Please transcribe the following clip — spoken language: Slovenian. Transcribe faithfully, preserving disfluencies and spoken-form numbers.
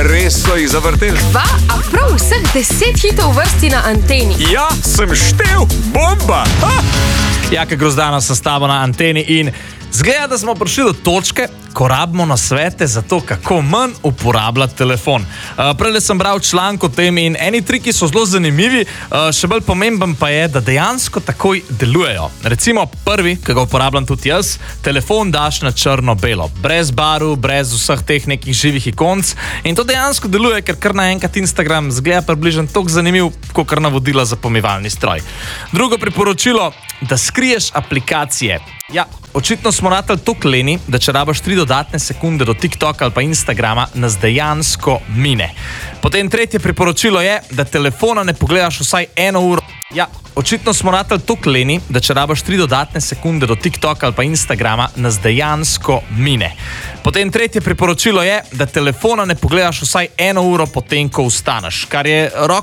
res so jih zavrteli. Va, a prav vseh deset hitov vrsti na anteni. Ja, sem štev, bomba! Ha! Jaka Grozdana sem s tabo na anteni in zgleda, da smo prišli do točke, ko rabimo nasvete za to, kako manj uporabljati telefon. Uh, Prele sem bral članek o tem in eni triki so zelo zanimivi, uh, še bolj pomemben pa je, da dejansko takoj delujejo. Recimo prvi, ki ga uporabljam tudi jaz, telefon daš na črno-belo, brez barv, brez vseh teh nekih živih ikonc in to dejansko deluje, ker kar naenkrat Instagram zgleda približno toliko zanimiv, kot kar navodila za pomivalni stroj. Drugo priporočilo, da skriješ aplikacije. Ja, očitno smo ratali toliko leni, da če rabaš tri dodatne sekunde do TikToka ali pa Instagrama, nas dejansko mine. Potem tretje priporočilo je, da telefona ne pogledaš vsaj eno uro. Ja, očitno smo ratali toliko leni, da če rabaš tri dodatne sekunde do TikToka ali pa Instagrama, nas dejansko mine. Potem tretje priporočilo je, da telefona ne pogledaš vsaj eno uro potem, ko vstaneš, kar je roko